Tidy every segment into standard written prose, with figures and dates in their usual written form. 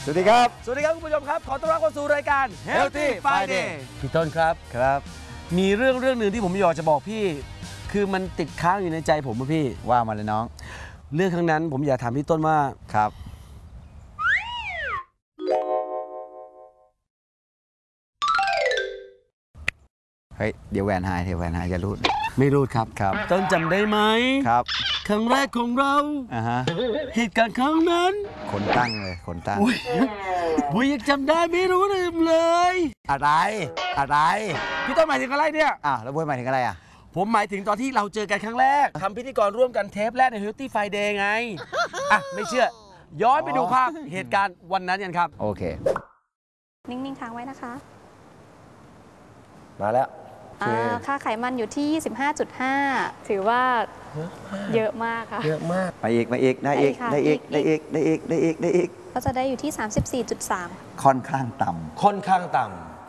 สวัสดีครับคุณผู้ชมครับขอต้อนรับเข้าสู่รายการ Healthy Friday พี่ต้นครับมีเรื่องหนึ่งที่ผมอยากจะบอกพี่คือมันติดค้างอยู่ในใจผมพี่ว่ามาเลยน้องเรื่องครั้งนั้นผมอยากถามพี่ต้นว่าครับเฮ้ยเดี๋ยวแหวนหายจะรูดไม่รูดครับต้นจำได้ไหมครับครั้งแรกของเราเหตุการณ์ครั้งนั้นคนตั้งบุยยังจำได้ไม่รู้ลืมเลยอะไรพี่ต้นหมายถึงอะไรเนี่ยแล้วบุยหมายถึงอะไรผมหมายถึงตอนที่เราเจอกันครั้งแรกทำพิธีกรร่วมกันเทปแรกใน Healthy Friday ไงไม่เชื่อย้อนไปดูภาพเหตุการณ์วันนั้นกันครับโอเคนิ่งๆค้างไว้นะคะมาแล้วค่าไขมันอยู่ที่ 25.5 ถือว่าเยอะมากค่ะเยอะมากไปอีกได้อีกก็จะได้อยู่ที่ 34.3 ค่อนข้างต่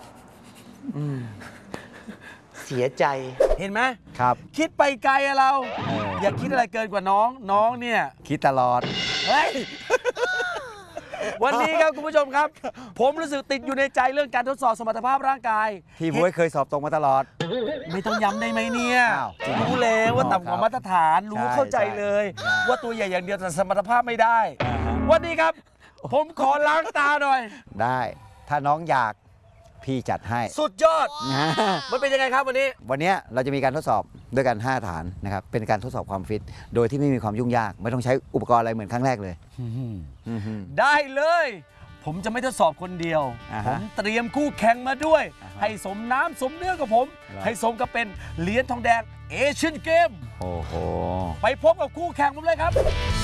ำเสียใจเห็นไหมครับคิดไปไกลอะเราอย่าคิดอะไรเกินกว่าน้องเนี่ยคิดตลอดเฮ้ยวันนี้ครับคุณผู้ชมครับผมรู้สึกติดอยู่ในใจเรื่องการทดสอบสมรรถภาพร่างกายที่บุ้ยเคยสอบตรงมาตลอดไม่ต้องย้ำได้ไหมเนี่ยรู้แล้วว่าต่ำกว่ามาตรฐานรู้เข้าใจเลยว่าตัวใหญ่อย่างเดียวแต่สมรรถภาพไม่ได้วันนี้ครับผมขอล้างตาหน่อยได้ถ้าน้องอยากพี่จัดให้สุดยอดมันเป็นยังไงครับวันนี้เราจะมีการทดสอบด้วยกัน5ฐานนะครับเป็นการทดสอบความฟิตโดยที่ไม่มีความยุ่งยากไม่ต้องใช้อุปกรณ์อะไรเหมือนครั้งแรกเลยได้เลยผมจะไม่ทดสอบคนเดียวผมเตรียมคู่แข่งมาด้วยให้สมน้ำสมเนื้อกับผมให้สมกับเป็นเหรียญทองแดงเอเชียนเกมโอ้โหไปพบกับคู่แข่งผมเลยครับ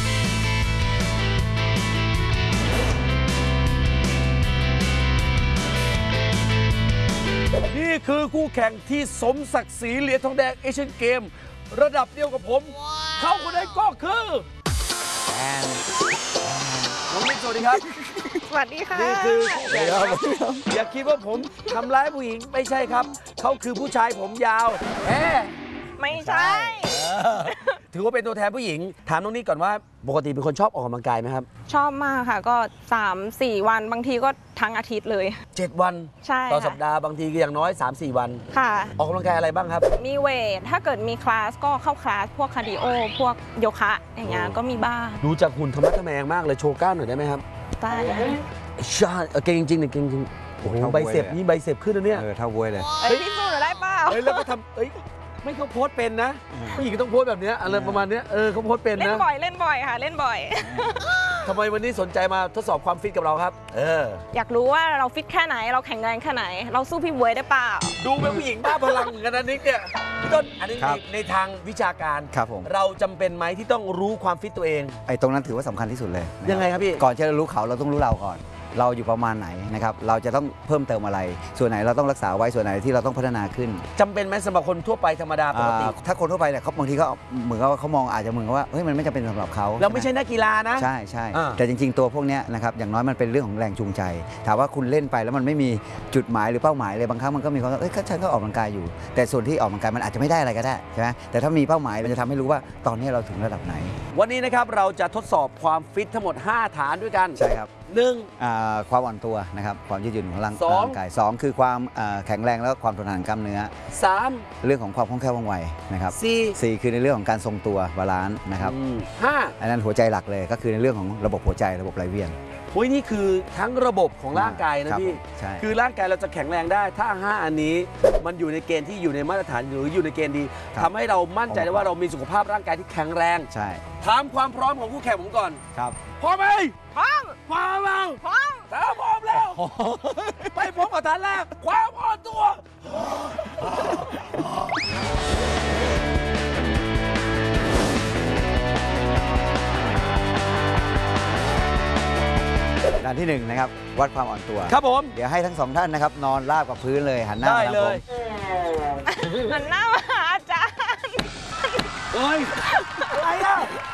นี่คือคู่แข่งที่สมศักดิ์ศรีเหรียญทองแดงเอเชียนเกมระดับเดียวกับผมเขาคนนั้นก็คือน้องมิกสวัสดีครับสวัสดีค่ะนี่คือคู่แข่งอย่าคิดว่าผมทำร้ายผู้หญิงไม่ใช่ครับเขาคือผู้ชายผมยาวไม่ใช่ถือว่าเป็นตัวแทนผู้หญิงถามน้องนี่ก่อนว่าปกติเป็นคนชอบออกกำลังกายไหมครับชอบมากค่ะก็ 3-4 วันบางทีก็ทั้งอาทิตย์เลย 7 วันใช่ต่อสัปดาห์บางทีก็อย่างน้อย 3-4 วันค่ะออกกำลังกายอะไรบ้างครับมีเวทถ้าเกิดมีคลาสก็เข้าคลาสพวกคาร์ดิโอพวกโยคะอย่างเงี้ยก็มีบ้างดูจากหุ่นธรรมะทแมงมากเลยโชว์กล้ามหน่อยได้ไหมครับได้ใช่เก่งจริงๆเนี่ยเก่งจริงโอ้โหใบเสพนี่ใบเสพขึ้นแล้วเนี่ยเท่าบวยเลยพี่สู้หนูได้เปล่าแล้วก็ทำไม่เขาโพสเป็นนะผู้หญิงต้องโพสแบบนี้อะไรประมาณนี้เขาโพสเป็นนะเล่นบ่อยค่ะเล่นบ่อยทำไมวันนี้สนใจมาทดสอบความฟิตกับเราครับอยากรู้ว่าเราฟิตแค่ไหนเราแข็งแรงแค่ไหนเราสู้พี่บวยได้เปล่าดูเป็นผู้หญิงบ้าพลังกันนะนิกเนี่ยพี่ต้นอันนี้ในทางวิชาการครับผมเราจำเป็นไหมที่ต้องรู้ความฟิตตัวเองตรงนั้นถือว่าสำคัญที่สุดเลยยังไงครับพี่ก่อนจะรู้เขาเราต้องรู้เราก่อนเราอยู่ประมาณไหนนะครับเราจะต้องเพิ่มเติมอะไรส่วนไหนเราต้องรักษาไว้ส่วนไหนที่เราต้องพัฒนาขึ้นจำเป็นไหมสำหรับคนทั่วไปธรรมดาปกติถ้าคนทั่วไปเนี่ยเขาบางทีก็เหมือนกับเขามองอาจจะเหมือนกับว่าเฮ้ยมันไม่จำเป็นสำหรับเขาเราไม่ใช่นักกีฬานะใช่แต่จริงๆตัวพวกนี้นะครับอย่างน้อยมันเป็นเรื่องของแรงจูงใจถามว่าคุณเล่นไปแล้วมันไม่มีจุดหมายหรือเป้าหมายเลยบางครั้งมันก็มีความฉันก็ออกกำลังกายอยู่แต่ส่วนที่ออกกำลังกายมันอาจจะไม่ได้อะไรก็ได้ใช่ไหมแต่ถ้ามีเป้าหมายมันจะทำให้รู้ว่าตอนนี้เราถึงระดับไหนวันนี้นะครับเราจะทดสอบความฟิตทั้งหมด5ฐานด้วยกันใช่ครับ 1 ความอ่อนตัวนะครับความยืดหยุ่นของร่างกาย2คือความแข็งแรงและความทนทานกล้ามเนื้อ 3 เรื่องของความคล่องแคล่วว่องไวนะครับ4คือในเรื่องของการทรงตัวบาลานซ์นะครับ 5 อันนั้นหัวใจหลักเลยก็คือในเรื่องของระบบหัวใจระบบไหลเวียนนี่คือทั้งระบบของร่างกายนะพี่คือร่างกายเราจะแข็งแรงได้ถ้า5อันนี้มันอยู่ในเกณฑ์ที่อยู่ในมาตรฐานหรืออยู่ในเกณฑ์ดีทำให้เรามั่นใจได้ว่าเรามีสุขภาพร่างกายที่แข็งแรงใช่ถามความพร้อมของคู่แข่งผมก่อนครับพร้อมไหมพร้อมแล้วพร้อมแล้วไปพบกับฐานแรกความอ่อนตัวด้านที่1นะครับวัดความอ่อนตัวครับผมเดี๋ยวให้ทั้ง2ท่านนะครับนอนราบกับพื้นเลยหันหน้ามาทางผมหันหน้ามาหาอาจารย์อะไร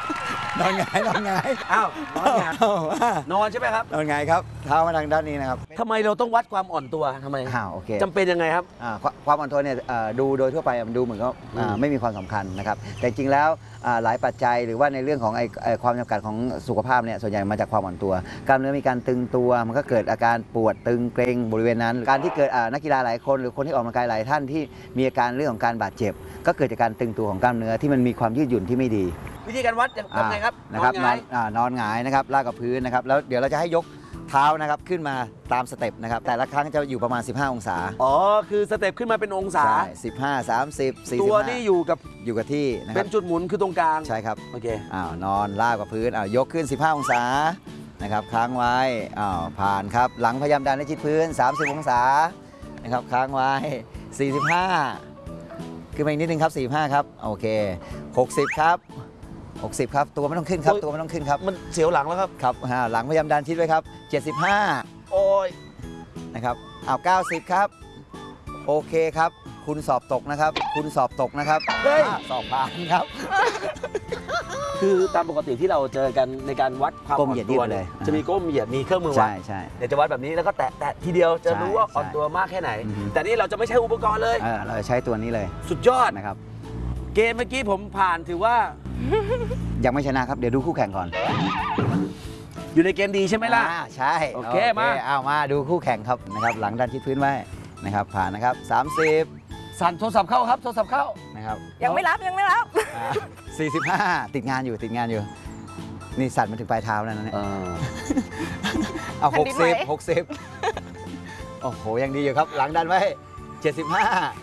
นอนหงายอ้าวนอนใช่ไหมครับนอนหงายครับเท้ามาทางด้านนี้นะครับทำไมเราต้องวัดความอ่อนตัวทำไมโอเคจำเป็นยังไงครับความอ่อนตัวเนี่ยดูโดยทั่วไปมันดูเหมือนก็ไม่มีความสำคัญนะครับแต่จริงแล้วหลายปัจจัยหรือว่าในเรื่องของความจำกัดของสุขภาพเนี่ยส่วนใหญ่มาจากความอ่อนตัวกล้ามเนื้อมีการตึงตัวมันก็เกิดอาการปวดตึงเกร็งบริเวณนั้นการที่เกิดนักกีฬาหลายคนหรือคนที่ออกกำลังกายหลายท่านที่มีอาการเรื่องของการบาดเจ็บก็เกิดจากการตึงตัวของกล้ามเนื้อที่มันมีความยืดหยุ่นที่ไม่ดีวิธีการวัดทำไงครับนะครับนอนหงายนอนหงายนะครับลากกับพื้นนะครับแล้วเดี๋ยวเราจะให้ยกเท้านะครับขึ้นมาตามสเต็ปนะครับแต่ละครั้งจะอยู่ประมาณ15องศาอ๋อคือสเต็ปขึ้นมาเป็นองศาใช่15 30 45 ตัวนี่อยู่กับที่นะคเป็รับนจุดหมุนคือตรงกลางใช่ครับโอเคนอนลากกับพื้นยกขึ้น15องศานะครับค้างไว้ผ่านครับหลังพยายามดันให้ชิดพื้น30องศานะครับค้างไว้45ขึ้นมาอีกนิดนึงครับ45ครับโอเค60ครับ60ครับตัวไม่ต้องขึ้นครับตัวไม่ต้องขึ้นครับมันเสียวหลังแล้วครับครับหลังพยายามดันชิดไว้ครับ75 โอ้ยนะครับ90ครับโอเคครับคุณสอบตกนะครับคุณสอบตกนะครับเฮ้ยสอบผ่านครับคือตามปกติที่เราเจอกันในการวัดความก้มอ่อเหยียนดตัวยืดเลยจะมีก้มเหยียดมีเครื่องมือวัใช่ดใช่เดี๋ยวจะวัดแบบนี้แล้วก็แตะทีเดียวจะรู้ว่าใช่อ่อนตัวมากแค่ไหนอือฮึแต่นี่เราจะไม่ใช้อุปกรณ์เลยเราจะใช้ตัวนี้เลยสุดยอดนะครับเกมเมื่อกี้ผมผ่านถือว่ายังไม่ชนะครับเดี๋ยวดูคู่แข่งก่อนอยู่ในเกณฑ์ดีใช่ไหมล่ะใช่โอเคมาเอามาดูคู่แข่งครับนะครับหลังดันชิดพื้นไว้นะครับผ่านนะครับ30 สั่นโทรศัพท์เข้าครับโทรศัพท์เข้านะครับยังไม่รับ 45ติดงานอยู่นี่สั่นมาถึงปลายเท้าแล้วนะเนี่ยเอาแผ่นดินไหว 60โอ้โหยังดีอยู่ครับหลังดันไว้75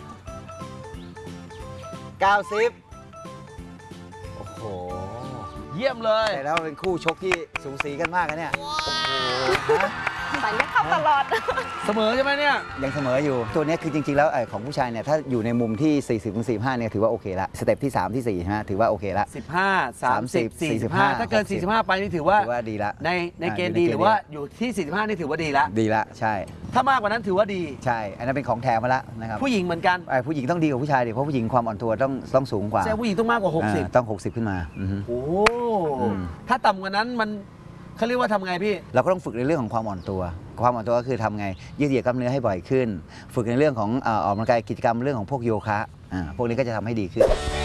90โอ้โหเยี่ยมเลยแต่แล้วเป็นคู่ชกที่สูสีกันมากนะเนี่ยฮะแต่ยังเข้าตลอดเสมอใช่ไหมเนี่ยยังเสมออยู่ตัวเนี้ยคือจริงๆแล้วของผู้ชายเนี่ยถ้าอยู่ในมุมที่ 40-45เนี่ยถือว่าโอเคละสเต็ปที่ 3 ที่4ฮะถือว่าโอเคละ 15 30 45 ถ้าเกิน 45 ไปนี่ถือว่าถือว่าดีละในเกณฑ์ดีหรือว่าอยู่ที่ 45 นี่ถือว่าดีละดีละใช่ถ้ามากกว่านั้นถือว่าดีใช่อันนั้นเป็นของแถมมาละนะครับผู้หญิงเหมือนกันผู้หญิงต้องดีกว่าผู้ชายดิเพราะผู้หญิงความอ่อนตัวต้องสูงกว่าใช่ผู้หญิงต้องมากกว่าต้อง 60 ขึ้นมาอือฮึ 60 โอ้อืมถ้าต่ำกว่านั้นมันเขาเรียกว่าทำไงพี่เราก็ต้องฝึกในเรื่องของความอ่อนตัวความอ่อนตัวก็คือทำไงยืดเหยียดกล้ามเนื้อให้บ่อยขึ้น ฝึกในเรื่องของออกกำลังกายกิจกรรมเรื่องของพวกโยคะพวกนี้ก็จะทำให้ดีขึ้น